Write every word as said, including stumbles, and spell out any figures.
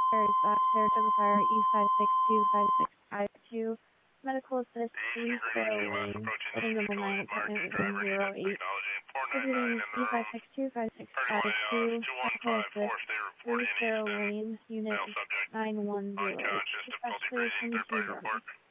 There is uh, Saratoga Fire E five six two five six five two. Medical assist three Sparrow Lane, building number nine, apartment one zero eight. Visiting E five six two five six five two, medical assist three Sparrow Lane, unit nine one zero eight. Dispatch clear, send to